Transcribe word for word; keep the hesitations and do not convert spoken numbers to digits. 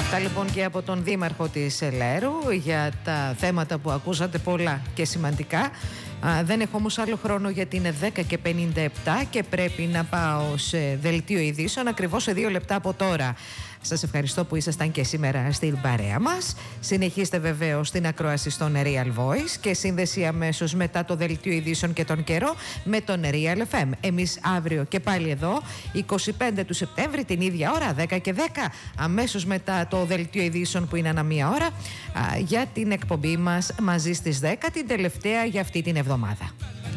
Αυτά λοιπόν και από τον Δήμαρχο της Λέρου για τα θέματα που ακούσατε, πολλά και σημαντικά. Α, δεν έχω όμως άλλο χρόνο γιατί είναι δέκα και πενήντα επτά και πρέπει να πάω σε δελτίο ειδήσεων ακριβώς σε δύο λεπτά από τώρα. Σας ευχαριστώ που ήσασταν και σήμερα στην παρέα μας. Συνεχίστε βεβαίως την ακρόαση στον Real Voice και σύνδεση αμέσως μετά το δελτίο ειδήσεων και τον καιρό με τον Real εφ εμ. Εμείς αύριο και πάλι εδώ, εικοστή πέμπτη του Σεπτέμβρη, την ίδια ώρα, δέκα και δέκα, αμέσως μετά το δελτίο ειδήσεων που είναι ανά μία ώρα, για την εκπομπή μας μαζί στις δέκα, την τελευταία για αυτή την εβδομάδα.